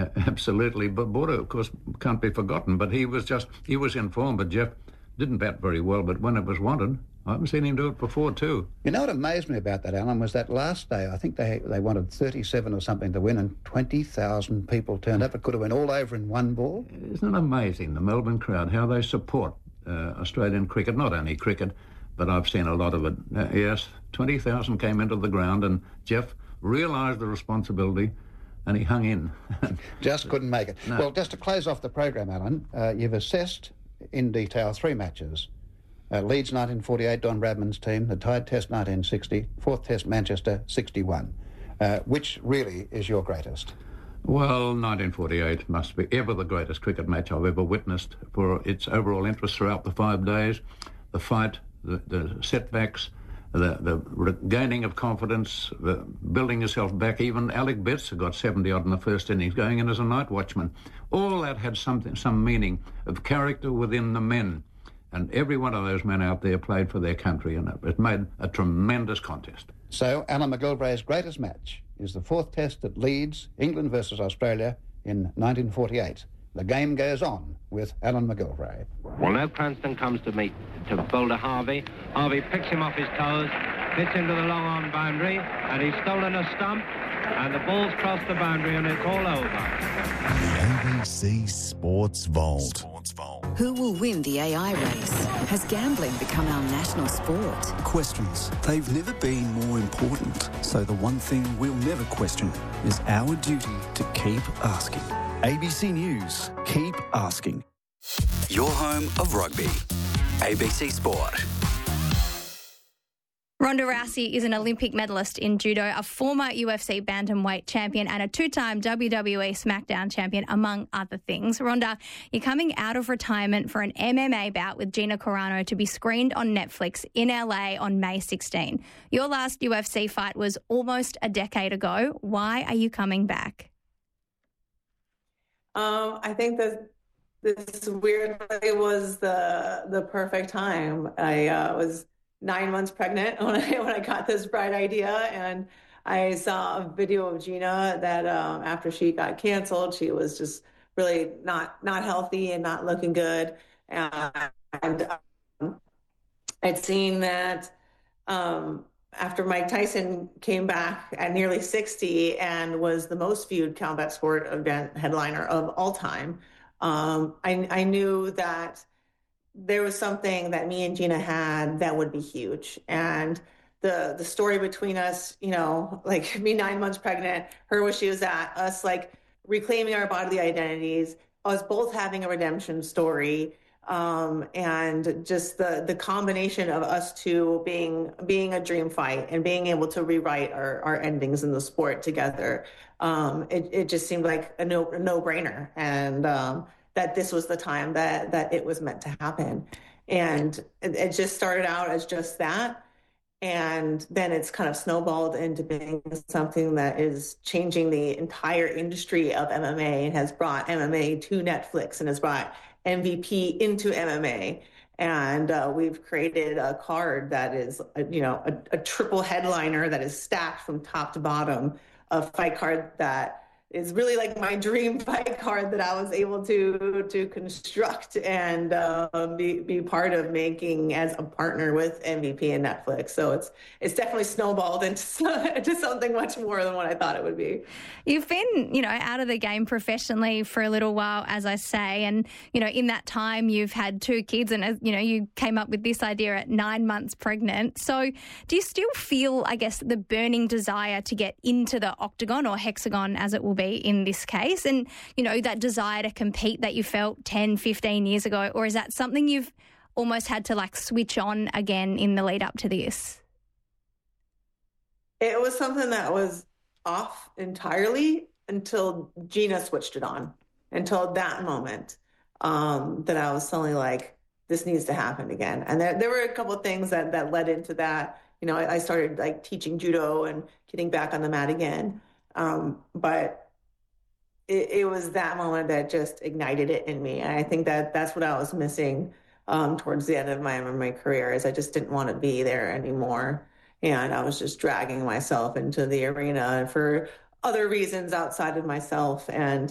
Absolutely. But Border, of course, can't be forgotten. But he was in form. But Jeff didn't bat very well. But when it was wanted, I haven't seen him do it before too. You know what amazed me about that, Alan, was that last day, I think they wanted 37 or something to win, and 20,000 people turned up. It could have went all over in one ball. Isn't it amazing, the Melbourne crowd, how they support Australian cricket, not only cricket, but I've seen a lot of it. Yes, 20,000 came into the ground, and Jeff realised the responsibility, and he hung in. Just couldn't make it. No. Well, just to close off the program, Alan, you've assessed in detail 3 matches. Leeds 1948, Don Bradman's team, the Tide Test 1960, 4th Test Manchester 61. Which really is your greatest? Well, 1948 must be ever the greatest cricket match I've ever witnessed for its overall interest throughout the 5 days. The fight, the setbacks, the regaining of confidence, the building yourself back. Even Alec Betts, who got 70-odd in the first innings, going in as a night watchman. All that had some meaning of character within the men. And every one of those men out there played for their country, and it made a tremendous contest. So Alan McGilvary's greatest match is the 4th Test at Leeds, England versus Australia in 1948. The game goes on with Alan McGilvary. Well, now Cranston comes to meet to bowler Harvey. Harvey picks him off his toes, hits into the long-on boundary, and he's stolen a stump, and the ball's crossed the boundary, and it's all over. The ABC Sports Vault. Who will win the AI race? Has gambling become our national sport? Questions. They've never been more important. So the one thing we'll never question is our duty to keep asking. ABC News. Keep asking. Your home of rugby. ABC Sport. Ronda Rousey is an Olympic medalist in judo, a former UFC bantamweight champion and a 2-time WWE SmackDown champion, among other things. Ronda, you're coming out of retirement for an MMA bout with Gina Carano to be screened on Netflix in LA on May 16. Your last UFC fight was almost a decade ago. Why are you coming back? I think that this weirdly was the perfect time. I was 9 months pregnant when I got this bright idea, and I saw a video of Gina that after she got canceled, she was just really not healthy and not looking good. And I'd seen that after Mike Tyson came back at nearly 60 and was the most viewed combat sport event headliner of all time, I knew that there was something that me and Gina had that would be huge. And the story between us, you know, like me 9 months pregnant, her where she was at, us like reclaiming our bodily identities, us both having a redemption story, and just the combination of us two being a dream fight and being able to rewrite our endings in the sport together. It just seemed like a no-brainer. And that this was the time that it was meant to happen. And it just started out as just that. And then it's kind of snowballed into being something that is changing the entire industry of MMA and has brought MMA to Netflix and has brought MVP into MMA. And we've created a card that is, a triple headliner that is stacked from top to bottom, a fight card that is really like my dream fight card that I was able to construct and be part of making as a partner with MVP and Netflix. So it's definitely snowballed into something much more than what I thought it would be. You've been, out of the game professionally for a little while, as I say, and, in that time you've had 2 kids and, you came up with this idea at 9 months pregnant. So do you still feel, I guess, the burning desire to get into the octagon or hexagon, as it will be in this case, and that desire to compete that you felt 10, 15 years ago, or is that something you've almost had to switch on again in the lead up to this? It was something that was off entirely until Gina switched it on, until that moment that I was suddenly like, this needs to happen again. And there were a couple of things that led into that. I started teaching judo and getting back on the mat again. But it was that moment that just ignited it in me. And I think that's what I was missing towards the end of my MMA career, is I just didn't want to be there anymore. And I was just dragging myself into the arena for other reasons outside of myself. And